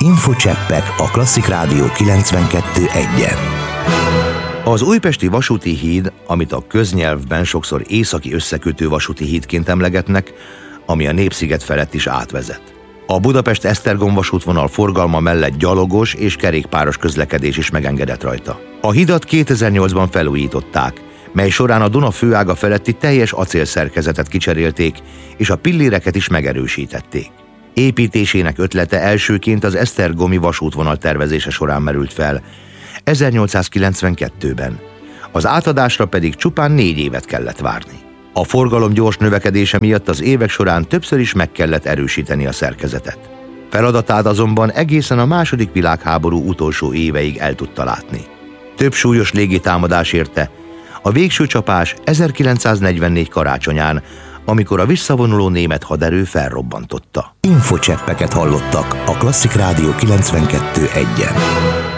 Infocseppek a Klasszik Rádió 92.1-en. Az újpesti vasúti híd, amit a köznyelvben sokszor északi összekötő vasúti hídként emlegetnek, ami a Népsziget felett is átvezet. A Budapest-Esztergom vasútvonal forgalma mellett gyalogos és kerékpáros közlekedés is megengedett rajta. A hidat 2008-ban felújították, mely során a Duna főága feletti teljes acélszerkezetet kicserélték, és a pilléreket is megerősítették. Építésének ötlete elsőként az esztergomi vasútvonal tervezése során merült fel, 1892-ben. Az átadásra pedig csupán 4 évet kellett várni. A forgalom gyors növekedése miatt az évek során többször is meg kellett erősíteni a szerkezetet. Feladatát azonban egészen a II. Világháború utolsó éveig el tudta látni. Több súlyos légitámadás érte, a végső csapás 1944 karácsonyán, amikor a visszavonuló német haderő felrobbantotta. Infocseppeket hallottak a Klasszik Rádió 92.1-en.